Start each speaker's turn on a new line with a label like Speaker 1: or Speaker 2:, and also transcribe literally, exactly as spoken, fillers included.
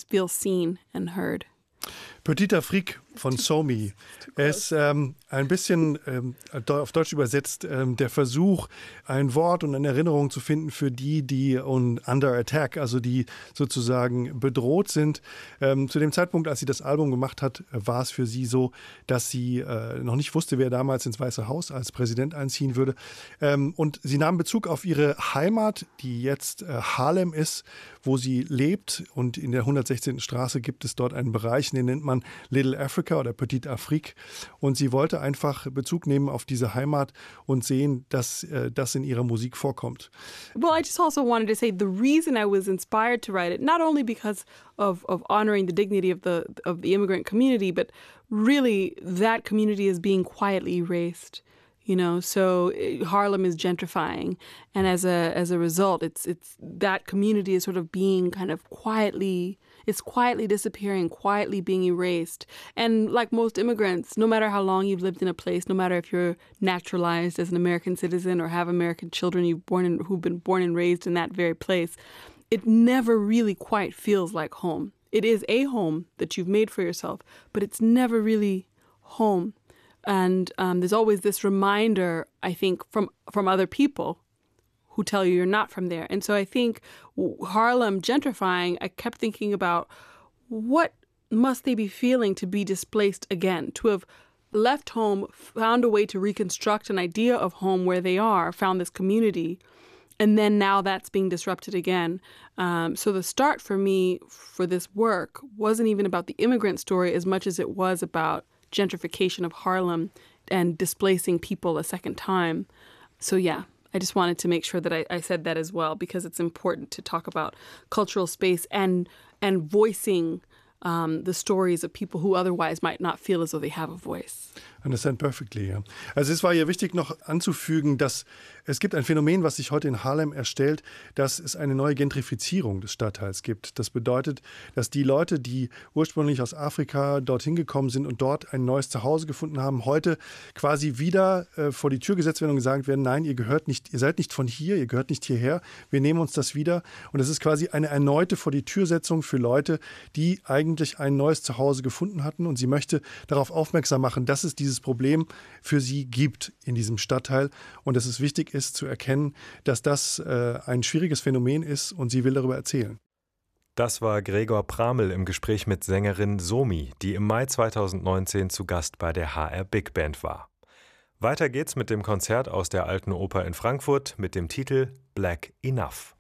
Speaker 1: feel seen and heard.
Speaker 2: Petite Afrique von Somi. Er ist ähm, ein bisschen ähm, auf Deutsch übersetzt ähm, der Versuch, ein Wort und eine Erinnerung zu finden für die, die under attack, also die sozusagen bedroht sind. Ähm, zu dem Zeitpunkt, als sie das Album gemacht hat, war es für sie so, dass sie äh, noch nicht wusste, wer damals ins Weiße Haus als Präsident einziehen würde. Ähm, und sie nahm Bezug auf ihre Heimat, die jetzt äh, Harlem ist, wo sie lebt. Und in der hundertsechzehnten Straße gibt es dort einen Bereich, den nennt man Little Africa oder Petite Afrique. Und sie wollte einfach Bezug nehmen auf diese Heimat und sehen, dass äh, das in ihrer Musik vorkommt.
Speaker 1: Well, I just also wanted to say the reason I was inspired to write it, not only because of, of honoring the dignity of the, of the immigrant community, but really that community is being quietly erased. You know, so Harlem is gentrifying, and as a as a result, it's it's that community is sort of being kind of quietly, it's quietly disappearing, quietly being erased. And like most immigrants, no matter how long you've lived in a place, no matter if you're naturalized as an American citizen or have American children you've born in, who've been born and raised in that very place, it never really quite feels like home. It is a home that you've made for yourself, but it's never really home. And um, there's always this reminder, I think, from, from other people who tell you you're not from there. And so I think Harlem gentrifying, I kept thinking about what must they be feeling to be displaced again, to have left home, found a way to reconstruct an idea of home where they are, found this community, and then now that's being disrupted again. Um, so the start for me for this work wasn't even about the immigrant story as much as it was about gentrification of Harlem and displacing people a second time. So yeah, I just wanted to make sure that I, I said that as well, because it's important to talk about cultural space and and voicing um, the stories of people who otherwise might not feel as though they have a voice.
Speaker 2: Understand perfectly, ja. Also es war ja wichtig noch anzufügen, dass es gibt ein Phänomen, was sich heute in Harlem erstellt, dass es eine neue Gentrifizierung des Stadtteils gibt. Das bedeutet, dass die Leute, die ursprünglich aus Afrika dorthin gekommen sind und dort ein neues Zuhause gefunden haben, heute quasi wieder äh, vor die Tür gesetzt werden und gesagt werden, nein, ihr gehört nicht, ihr seid nicht von hier, ihr gehört nicht hierher, wir nehmen uns das wieder. Und es ist quasi eine erneute vor die Türsetzung für Leute, die eigentlich ein neues Zuhause gefunden hatten, und sie möchte darauf aufmerksam machen, dass es dieses Problem für sie gibt in diesem Stadtteil und dass es wichtig ist zu erkennen, dass das äh, ein schwieriges Phänomen ist, und sie will darüber erzählen.
Speaker 3: Das war Gregor Pramel im Gespräch mit Sängerin Somi, die im Mai zweitausendneunzehn zu Gast bei der H R Big Band war. Weiter geht's mit dem Konzert aus der Alten Oper in Frankfurt mit dem Titel Black Enough.